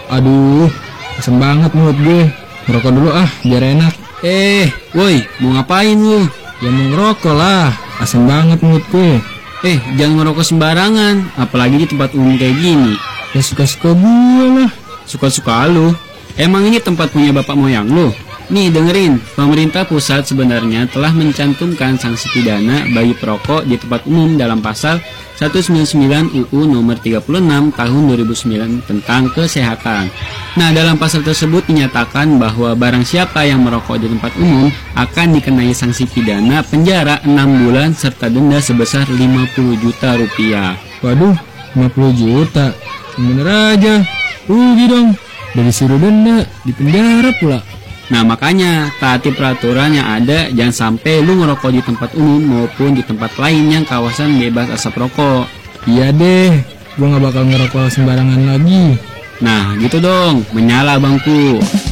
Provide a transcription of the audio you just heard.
Aduh, asem banget mulut gue. Ngerokok dulu ah, biar enak. Woi, mau ngapain lu? Ya mau ngerokok lah, asem banget mulut gue. Jangan ngerokok sembarangan, apalagi di tempat umum kayak gini. Ya suka-suka gue lah. Suka-suka lu. Emang ini tempat punya bapak moyang lu? Nih dengerin, pemerintah pusat sebenarnya telah mencantumkan sanksi pidana bagi perokok di tempat umum dalam pasal 199 UU nomor 36 tahun 2009 tentang kesehatan. Nah, dalam pasal tersebut dinyatakan bahwa barang siapa yang merokok di tempat umum akan dikenai sanksi pidana penjara 6 bulan serta denda sebesar 50 juta rupiah. Waduh, 50 juta. Bener aja, rugi dong. Dari suruh denda, di penjara pula. Nah makanya taati peraturan yang ada, jangan sampai lu ngerokok di tempat umum maupun di tempat lain yang kawasan bebas asap rokok. Iya deh, gua gak bakal ngerokok sembarangan lagi. Nah gitu dong, menyala bangku.